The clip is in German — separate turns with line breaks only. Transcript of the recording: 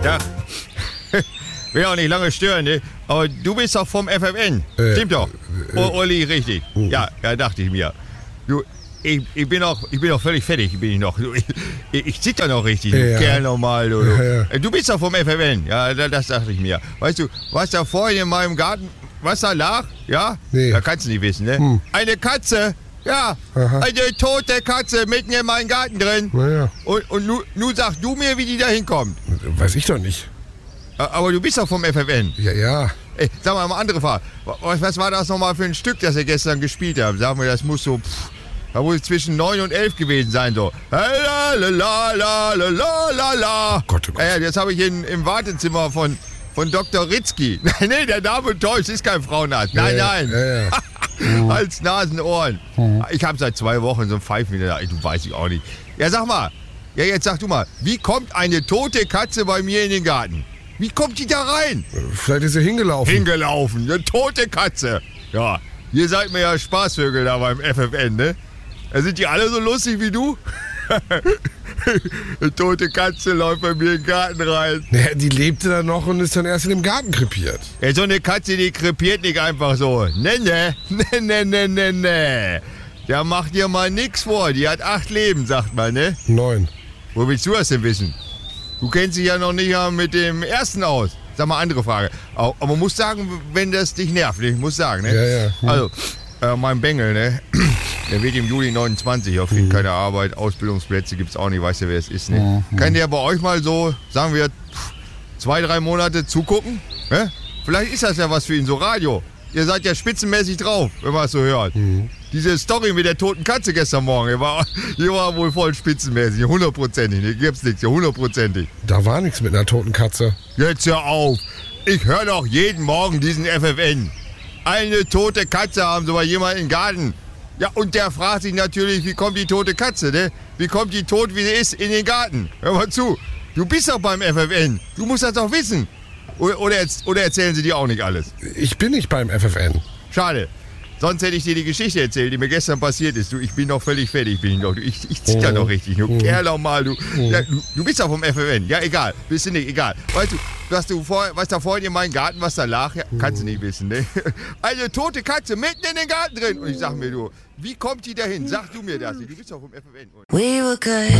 Ja. Will auch nicht lange stören, ne? Aber du bist doch vom FFN. Stimmt doch. Olli, richtig. Ja, dachte ich mir. Du, ich bin auch völlig fertig, bin ich noch. Ich zitter noch richtig, du Kerl normal. Du bist doch vom FFN. Ja, das dachte ich mir. Weißt du, was da vorhin in meinem Garten, was da lag? Ja?
Nee.
Da kannst du nicht wissen, ne? Eine Katze. Ja, eine tote Katze mitten in meinem Garten drin.
Naja.
Und nun sag du mir, wie die da hinkommt.
Weiß ich doch nicht.
Aber du bist doch vom FFN.
Ja.
Ey, sag mal andere Frage. Was war das nochmal für ein Stück, das ihr gestern gespielt habt? Sag mal, das muss so... Da muss es zwischen 9 und 11 gewesen sein, so. La.
Oh Gott.
Ja, das habe ich im Wartezimmer von Dr. Ritzky. Nee, der Name täuscht, ist kein Frauenarzt. Nein.
Ja.
Hals, Nasen, Ohren. Ich habe seit 2 Wochen so ein Pfeifen wieder. Du weißt ich auch nicht. Ja, sag mal. Ja, jetzt sag du mal. Wie kommt eine tote Katze bei mir in den Garten? Wie kommt die da rein?
Vielleicht ist sie hingelaufen.
Eine tote Katze. Ja, ihr seid mir ja Spaßvögel da beim FFN, ne? Sind die alle so lustig wie du? Eine tote Katze läuft bei mir in den Garten rein.
Naja, die lebte dann noch und ist dann erst in dem Garten krepiert.
Ja, so eine Katze, die krepiert nicht einfach so. Nee. Da macht dir mal nix vor. Die hat 8 Leben, sagt man, ne?
9.
Wo willst du das denn wissen? Du kennst dich ja noch nicht mit dem ersten aus. Sag mal, andere Frage. Aber man muss sagen, wenn das dich nervt, ich muss sagen, ne?
Ja.
Also, mein Bengel, ne? Der wird im Juli 29, auf jeden keine Arbeit, Ausbildungsplätze gibt's auch nicht, weißt du, wer es ist, ne? Kann der bei euch mal so, sagen wir, 2-3 Monate zugucken? Ne? Vielleicht ist das ja was für ihn, so Radio. Ihr seid ja spitzenmäßig drauf, wenn man es so hört. Diese Story mit der toten Katze gestern Morgen, die war wohl voll spitzenmäßig, 100%. Ne? Gibt's nichts, 100%.
Da war nichts mit einer toten Katze.
Jetzt hör auf. Ich höre doch jeden Morgen diesen FFN. Eine tote Katze haben sie bei jemandem im Garten. Ja, und der fragt sich natürlich, wie kommt die tote Katze, ne? Wie kommt die tot, wie sie ist, in den Garten? Hör mal zu. Du bist doch beim FFN. Du musst das doch wissen. Oder erzählen sie dir auch nicht alles?
Ich bin nicht beim FFN.
Schade. Sonst hätte ich dir die Geschichte erzählt, die mir gestern passiert ist. Du, ich bin noch völlig fertig, bin ich noch. Ich zitter noch richtig. Du Kerl auch mal, du. Ja, du bist doch vom FFN. Ja, egal. Bist du nicht, egal. Weißt du, was da vorhin in meinem Garten, was da lag? Ja, kannst du nicht wissen, ne? Eine tote Katze mitten in den Garten drin. Und ich sag mir, du, wie kommt die dahin? Sag du mir das. Du bist doch vom FFN.
We were good.